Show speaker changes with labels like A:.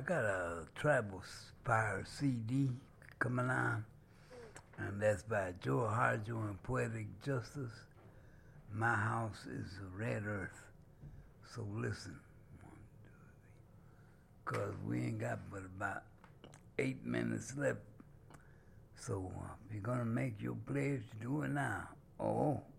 A: got a Tribal Spire CD coming on, and that's by Joe Harjo and Poetic Justice. My house is a red earth. So listen, because we ain't got but about 8 minutes left. So if you're going to make your pledge, do it now. Oh,